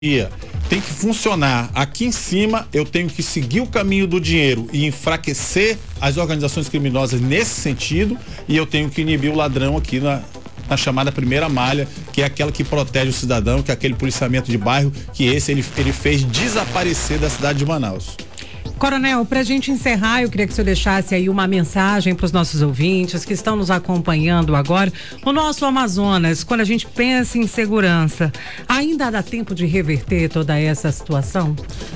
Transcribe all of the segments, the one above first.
tem que funcionar. Aqui em cima eu tenho que seguir o caminho do dinheiro e enfraquecer as organizações criminosas nesse sentido, e eu tenho que inibir o ladrão aqui na chamada primeira malha, que é aquela que protege o cidadão, que é aquele policiamento de bairro, que ele fez desaparecer da cidade de Manaus. Coronel, para a gente encerrar, eu queria que o senhor deixasse aí uma mensagem para os nossos ouvintes que estão nos acompanhando agora. O nosso Amazonas, quando a gente pensa em segurança, ainda dá tempo de reverter toda essa situação?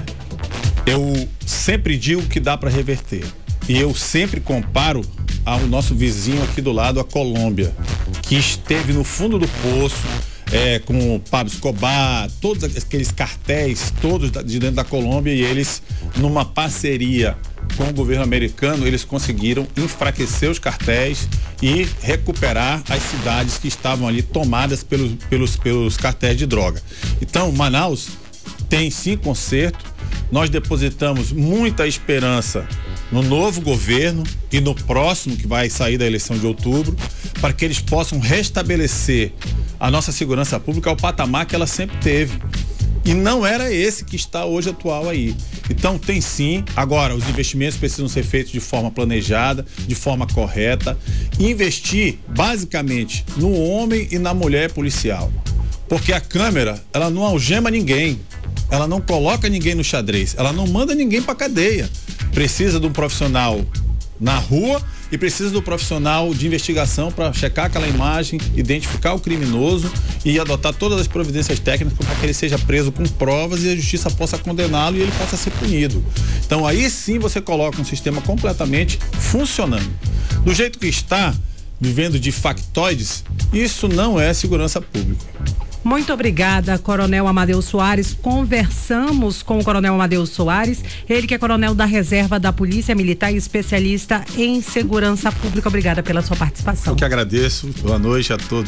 Eu sempre digo que dá para reverter. E eu sempre comparo ao nosso vizinho aqui do lado, a Colômbia, que esteve no fundo do poço, com o Pablo Escobar, todos aqueles cartéis, todos de dentro da Colômbia, e eles, numa parceria com o governo americano, eles conseguiram enfraquecer os cartéis e recuperar as cidades que estavam ali tomadas pelos cartéis de droga. Então, Manaus tem sim conserto. Nós depositamos muita esperança no novo governo e no próximo, que vai sair da eleição de outubro, para que eles possam restabelecer a nossa segurança pública ao patamar que ela sempre teve. E não era esse que está hoje atual aí. Então tem sim. Agora, os investimentos precisam ser feitos de forma planejada, de forma correta, e investir basicamente no homem e na mulher policial. Porque a câmera, ela não algema ninguém, ela não coloca ninguém no xadrez, ela não manda ninguém pra cadeia. Precisa de um profissional na rua e precisa do profissional de investigação para checar aquela imagem, identificar o criminoso e adotar todas as providências técnicas para que ele seja preso com provas e a justiça possa condená-lo e ele possa ser punido. Então aí sim você coloca um sistema completamente funcionando. Do jeito que está, vivendo de factoides, isso não é segurança pública. Muito obrigada, Coronel Amadeu Soares. Conversamos com o Coronel Amadeu Soares, ele que é coronel da reserva da Polícia Militar e especialista em segurança pública. Obrigada pela sua participação. Eu que agradeço. Boa noite a todos.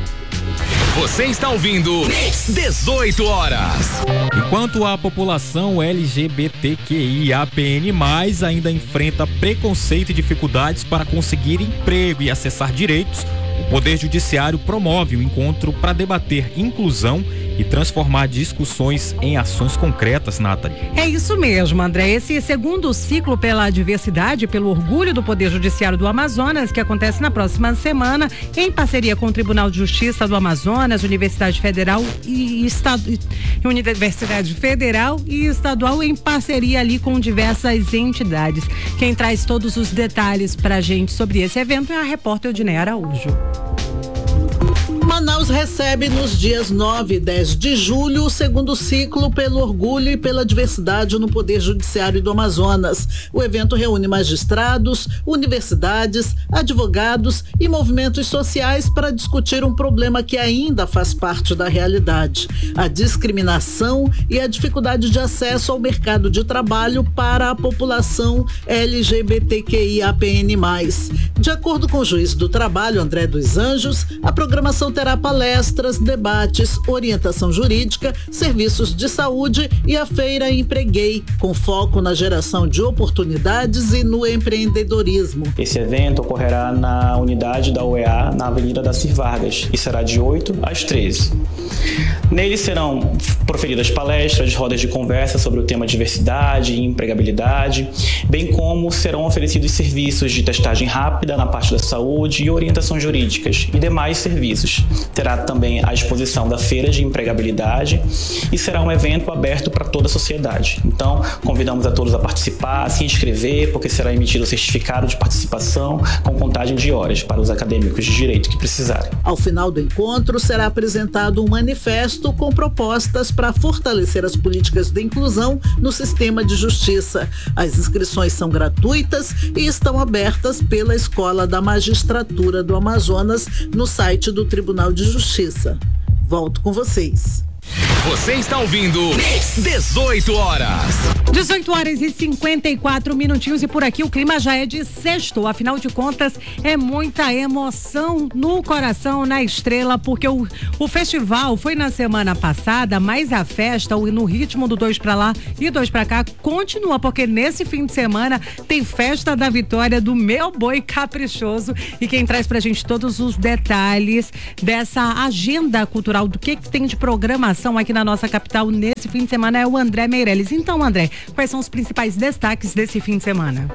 Você está ouvindo 18 horas. Enquanto a população LGBTQIAPN+, ainda enfrenta preconceito e dificuldades para conseguir emprego e acessar direitos, o Poder Judiciário promove um encontro para debater inclusão e transformar discussões em ações concretas, Nathalie. É isso mesmo, André. Esse segundo ciclo pela diversidade, pelo orgulho do Poder Judiciário do Amazonas, que acontece na próxima semana, em parceria com o Tribunal de Justiça do Amazonas, Universidade Federal e Universidade Federal e Estadual, em parceria ali com diversas entidades. Quem traz todos os detalhes pra gente sobre esse evento é a repórter Odineia Araújo. Manaus recebe nos dias 9 e 10 de julho o segundo ciclo pelo orgulho e pela diversidade no Poder Judiciário do Amazonas. O evento reúne magistrados, universidades, advogados e movimentos sociais para discutir um problema que ainda faz parte da realidade: a discriminação e a dificuldade de acesso ao mercado de trabalho para a população LGBTQIAPN+. De acordo com o juiz do trabalho, André dos Anjos, a programação terá palestras, debates, orientação jurídica, serviços de saúde e a Feira Empreguei, com foco na geração de oportunidades e no empreendedorismo. Esse evento ocorrerá na unidade da UEA, na Avenida Dacir Vargas, e será de 8 às 13. Nele serão proferidas palestras, rodas de conversa sobre o tema diversidade e empregabilidade, bem como serão oferecidos serviços de testagem rápida na parte da saúde e orientação jurídicas e demais serviços. Terá também a exposição da Feira de Empregabilidade e será um evento aberto para toda a sociedade. Então, convidamos a todos a participar, a se inscrever, porque será emitido o certificado de participação com contagem de horas para os acadêmicos de direito que precisarem. Ao final do encontro, será apresentado um manifesto com propostas para fortalecer as políticas de inclusão no sistema de justiça. As inscrições são gratuitas e estão abertas pela Escola da Magistratura do Amazonas no site do Tribunal de Justiça. Volto com vocês. Você está ouvindo 18 horas. 18 horas e 54 minutinhos e por aqui o clima já é de sexto. Afinal de contas, é muita emoção no coração, na estrela, porque o festival foi na semana passada, mas a festa, no ritmo do 2 pra lá e 2 pra cá, continua, porque nesse fim de semana tem festa da vitória do Meu Boi Caprichoso, e quem traz pra gente todos os detalhes dessa agenda cultural, do que tem de programação aqui na nossa capital nesse fim de semana é o André Meirelles. Então, André, quais são os principais destaques desse fim de semana?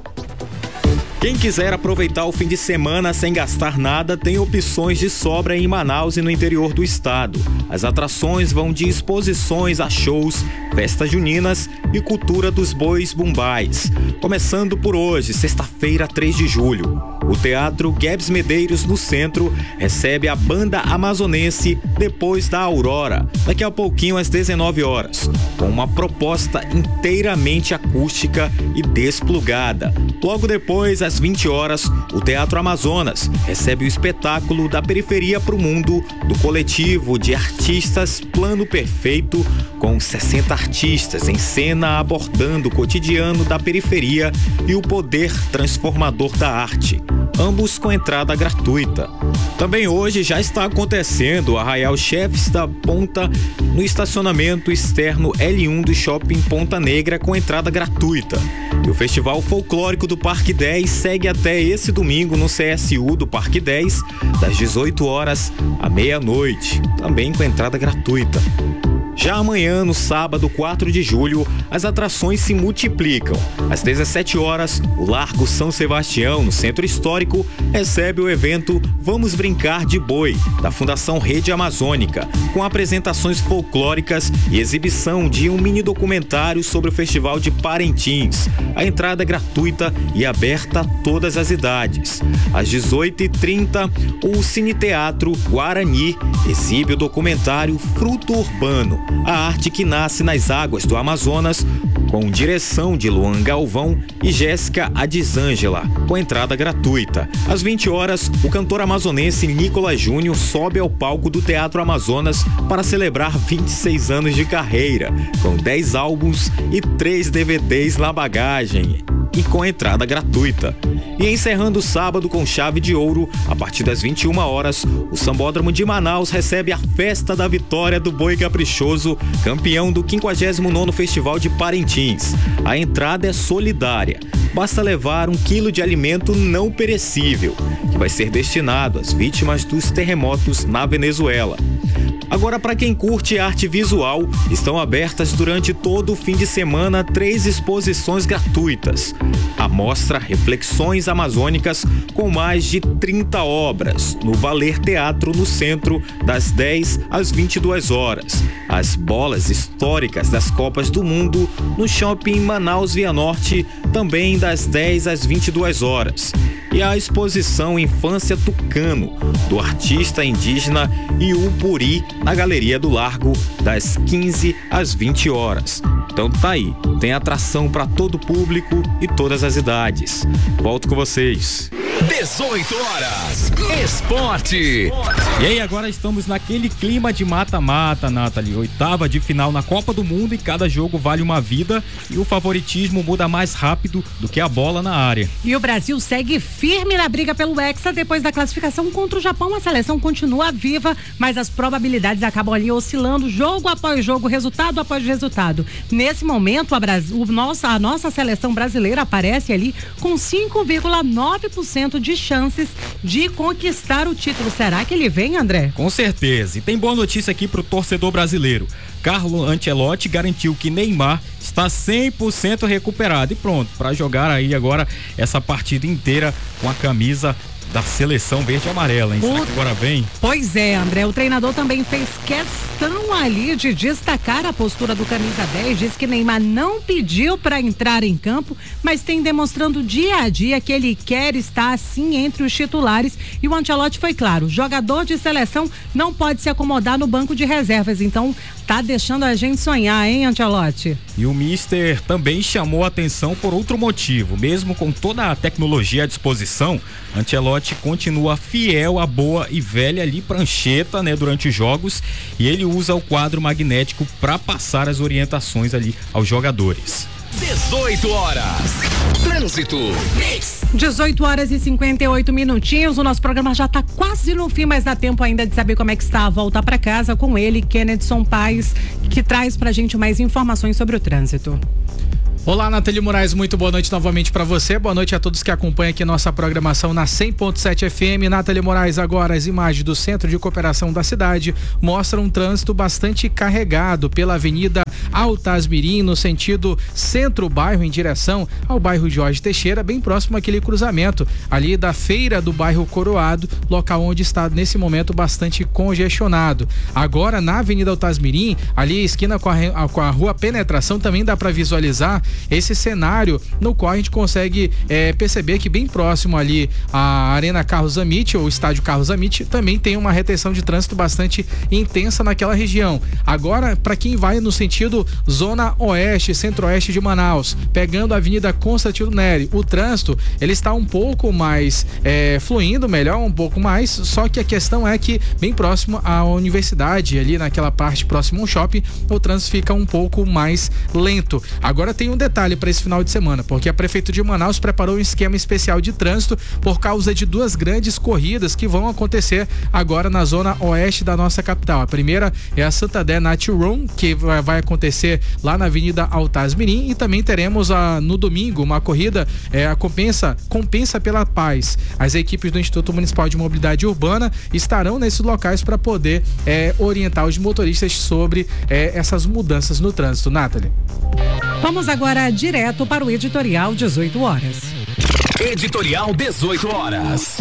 Quem quiser aproveitar o fim de semana sem gastar nada, tem opções de sobra em Manaus e no interior do estado. As atrações vão de exposições a shows, festas juninas e cultura dos bois bumbais. Começando por hoje, sexta-feira, 3 de julho. O Teatro Guedes Medeiros, no centro, recebe a banda amazonense Depois da Aurora, daqui a pouquinho às 19 horas, com uma proposta inteiramente acústica e desplugada. Logo depois, às 20 horas, o Teatro Amazonas recebe o espetáculo Da Periferia para o Mundo, do coletivo de artistas Plano Perfeito, com 60 artistas em cena abordando o cotidiano da periferia e o poder transformador da arte. Ambos com entrada gratuita. Também hoje já está acontecendo o Arraial Chefes da Ponta no estacionamento externo L1 do Shopping Ponta Negra com entrada gratuita. E o Festival Folclórico do Parque 10 segue até esse domingo no CSU do Parque 10, das 18 horas à meia-noite, também com entrada gratuita. Já amanhã, no sábado, 4 de julho, as atrações se multiplicam. Às 17 horas, o Largo São Sebastião, no Centro Histórico, recebe o evento Vamos Brincar de Boi, da Fundação Rede Amazônica, com apresentações folclóricas e exibição de um mini documentário sobre o Festival de Parintins. A entrada é gratuita e aberta a todas as idades. Às 18h30, o Cine Teatro Guarani exibe o documentário Fruto Urbano, a arte que nasce nas águas do Amazonas, com direção de Luan Galvão e Jéssica Adisângela, com entrada gratuita. Às 20 horas, o cantor amazonense Nicolas Júnior sobe ao palco do Teatro Amazonas para celebrar 26 anos de carreira, com 10 álbuns e 3 DVDs na bagagem, e com entrada gratuita. E encerrando o sábado com chave de ouro, a partir das 21 horas, o Sambódromo de Manaus recebe a Festa da Vitória do Boi Caprichoso, campeão do 59º Festival de Parintins. A entrada é solidária. Basta levar 1 quilo de alimento não perecível, que vai ser destinado às vítimas dos terremotos na Venezuela. Agora, para quem curte arte visual, estão abertas durante todo o fim de semana 3 exposições gratuitas. A mostra Reflexões Amazônicas, com mais de 30 obras, no Valer Teatro, no centro, das 10 às 22 horas. As bolas históricas das Copas do Mundo, no Shopping Manaus Via Norte, também das 10 às 22 horas. E a exposição Infância Tucano, do artista indígena Iupuri, na Galeria do Largo, das 15 às 20 horas. Então tá aí, tem atração para todo o público e todas as idades. Volto com vocês. 18 horas, esporte. E aí, agora estamos naquele clima de mata-mata, Nathalie. 8ª de final na Copa do Mundo e cada jogo vale uma vida e o favoritismo muda mais rápido do que a bola na área. E o Brasil segue firme na briga pelo Hexa depois da classificação contra o Japão. A seleção continua viva, mas as probabilidades acabam ali oscilando jogo após jogo, resultado após resultado. Nesse momento, a nossa seleção brasileira aparece ali com 5,9% de chances de conquistar o título. Será que ele vem, André? Com certeza. E tem boa notícia aqui pro torcedor brasileiro. Carlo Ancelotti garantiu que Neymar está 100% recuperado e pronto para jogar aí agora essa partida inteira com a camisa da seleção verde e amarela, hein? Será que agora vem? Pois é, André, o treinador também fez questão ali de destacar a postura do camisa 10, diz que Neymar não pediu para entrar em campo, mas tem demonstrando dia a dia que ele quer estar assim entre os titulares, e o Ancelotti foi claro, jogador de seleção não pode se acomodar no banco de reservas, então tá deixando a gente sonhar, hein, Ancelotti? E o mister também chamou a atenção por outro motivo, mesmo com toda a tecnologia à disposição, Ancelotti continua fiel à boa e velha ali prancheta, né, durante os jogos, e ele usa o quadro magnético para passar as orientações ali aos jogadores. 18 horas. Trânsito. 18 horas e 58 minutinhos. O nosso programa já está quase no fim, mas dá tempo ainda de saber como é que está a volta para casa com ele, Kennedson Paes, que traz pra gente mais informações sobre o trânsito. Olá, Nathalie Moraes, muito boa noite novamente para você. Boa noite a todos que acompanham aqui nossa programação na 100.7 FM. Nathalie Moraes, agora as imagens do Centro de Cooperação da cidade mostram um trânsito bastante carregado pela Avenida Altasmirim, no sentido centro-bairro, em direção ao bairro Jorge Teixeira, bem próximo àquele cruzamento ali da feira do bairro Coroado, local onde está nesse momento bastante congestionado. Agora na Avenida Altasmirim, ali esquina com a Rua Penetração, também dá para visualizar esse cenário no qual a gente consegue perceber que bem próximo ali a Arena Carlos Amit, ou Estádio Carlos Amit, também tem uma retenção de trânsito bastante intensa naquela região. Agora, para quem vai no sentido zona oeste, centro-oeste de Manaus, pegando a Avenida Constantino Neri, o trânsito ele está um pouco mais fluindo melhor, um pouco mais, só que a questão é que bem próximo à universidade, ali naquela parte próximo ao shopping, o trânsito fica um pouco mais lento. Agora tem um detalhe para esse final de semana, porque a Prefeitura de Manaus preparou um esquema especial de trânsito por causa de duas grandes corridas que vão acontecer agora na zona oeste da nossa capital. A primeira é a Santander Night Run, que vai acontecer lá na Avenida Altasmirim, e também teremos no domingo uma corrida, a Compensa pela Paz. As equipes do Instituto Municipal de Mobilidade Urbana estarão nesses locais para poder orientar os motoristas sobre essas mudanças no trânsito. Nathalie. Vamos agora direto para o editorial 18 horas. Editorial 18 horas.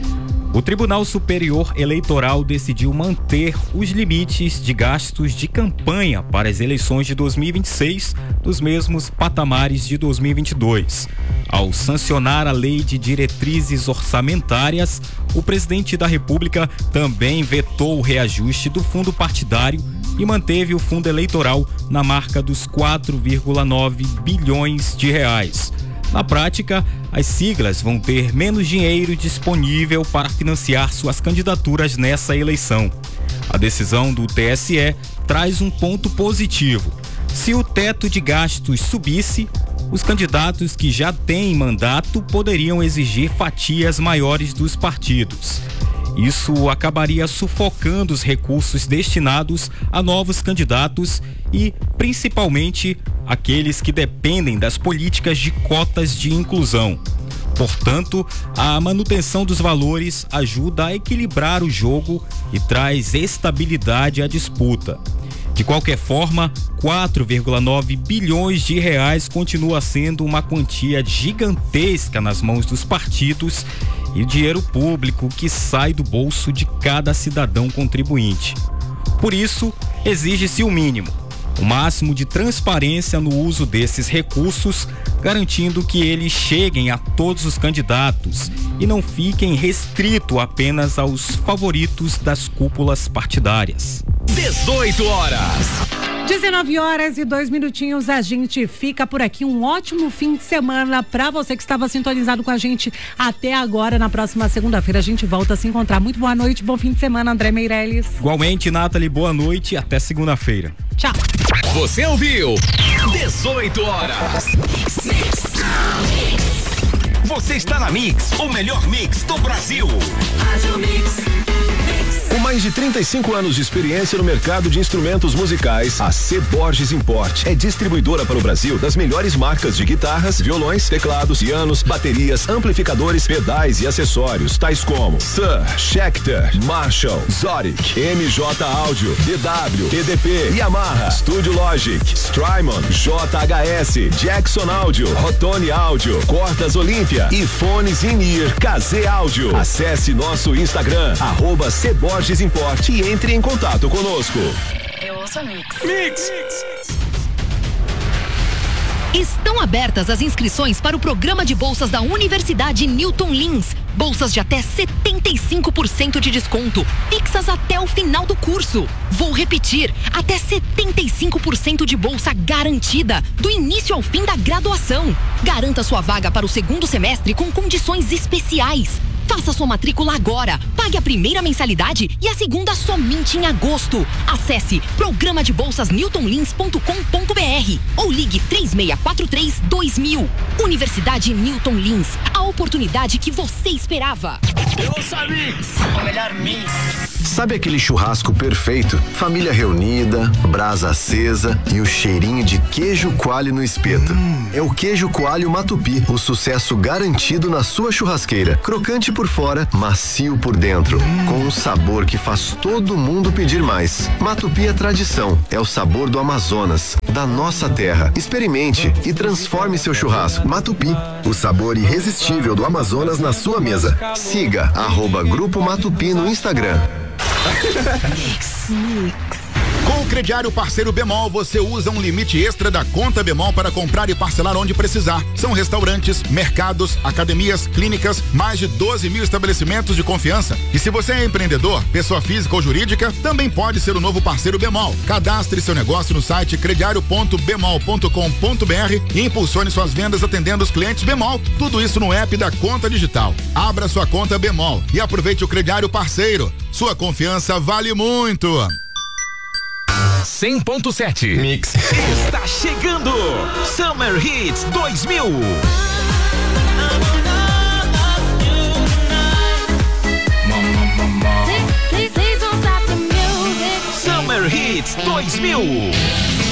O Tribunal Superior Eleitoral decidiu manter os limites de gastos de campanha para as eleições de 2026 dos mesmos patamares de 2022. Ao sancionar a Lei de Diretrizes Orçamentárias, o presidente da República também vetou o reajuste do fundo partidário e manteve o fundo eleitoral na marca dos 4,9 bilhões de reais. Na prática, as siglas vão ter menos dinheiro disponível para financiar suas candidaturas nessa eleição. A decisão do TSE traz um ponto positivo. Se o teto de gastos subisse, os candidatos que já têm mandato poderiam exigir fatias maiores dos partidos. Isso acabaria sufocando os recursos destinados a novos candidatos e, principalmente, aqueles que dependem das políticas de cotas de inclusão. Portanto, a manutenção dos valores ajuda a equilibrar o jogo e traz estabilidade à disputa. De qualquer forma, 4,9 bilhões de reais continua sendo uma quantia gigantesca nas mãos dos partidos e dinheiro público que sai do bolso de cada cidadão contribuinte. Por isso, exige-se o mínimo, o máximo de transparência no uso desses recursos, garantindo que eles cheguem a todos os candidatos e não fiquem restritos apenas aos favoritos das cúpulas partidárias. 18 horas. 19 horas e 2 minutinhos, a gente fica por aqui. Um ótimo fim de semana para você que estava sintonizado com a gente até agora. Na próxima segunda-feira a gente volta a se encontrar. Muito boa noite, bom fim de semana, André Meirelles. Igualmente, Nathalie, boa noite e até segunda-feira. Tchau. Você ouviu 18 horas. Você está na Mix, o melhor mix do Brasil. Com mais de 35 anos de experiência no mercado de instrumentos musicais, a C. Borges Import é distribuidora para o Brasil das melhores marcas de guitarras, violões, teclados, pianos, baterias, amplificadores, pedais e acessórios, tais como Suhr, Schecter, Marshall, Zotic, MJ Audio, DW, TDP, Yamaha, Studio Logic, Strymon, JHS, Jackson Audio, Rotone Audio, Cortas Olímpia e fones in-ear KZ Audio. Acesse nosso Instagram, @C. Borges Import e entre em contato conosco. Eu ouço a Mix. Estão abertas as inscrições para o programa de bolsas da Universidade Newton Lins. Bolsas de até 75% de desconto, fixas até o final do curso. Vou repetir, até 75% de bolsa garantida, do início ao fim da graduação. Garanta sua vaga para o segundo semestre com condições especiais. Faça sua matrícula agora. Pague a primeira mensalidade e a segunda somente em agosto. Acesse programadebolsasnewtonlins.com.br ou ligue 3643-2000. Universidade Newton Lins, a oportunidade que você esperava. O melhor mix. Sabe aquele churrasco perfeito? Família reunida, brasa acesa e o cheirinho de queijo coalho no espeto. É o queijo coalho Matupi, o sucesso garantido na sua churrasqueira. Crocante por fora, macio por dentro, com um sabor que faz todo mundo pedir mais. Matupi é tradição, é o sabor do Amazonas, da nossa terra. Experimente e transforme seu churrasco. Matupi, o sabor irresistível do Amazonas na sua mesa. Siga @Grupo Matupi no Instagram. Com o crediário parceiro Bemol, você usa um limite extra da conta Bemol para comprar e parcelar onde precisar. São restaurantes, mercados, academias, clínicas, mais de 12 mil estabelecimentos de confiança. E se você é empreendedor, pessoa física ou jurídica, também pode ser o novo parceiro Bemol. Cadastre seu negócio no site crediario.bemol.com.br e impulsione suas vendas atendendo os clientes Bemol. Tudo isso no app da Conta Digital. Abra sua conta Bemol e aproveite o crediário parceiro. Sua confiança vale muito. 100.7 Mix está chegando. Summer Hits 2000. Summer Hits 2000.